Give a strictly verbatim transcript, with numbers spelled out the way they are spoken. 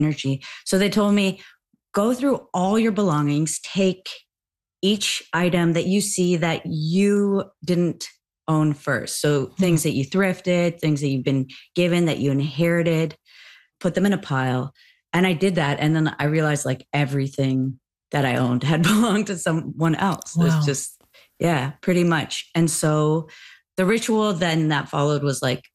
energy. So they told me, go through all your belongings, take each item that you see that you didn't own first. So hmm. things that you thrifted, things that you've been given, that you inherited, put them in a pile. And I did that. And then I realized like everything that I owned had belonged to someone else. Wow. It's just, yeah, pretty much. And so the ritual then that followed was like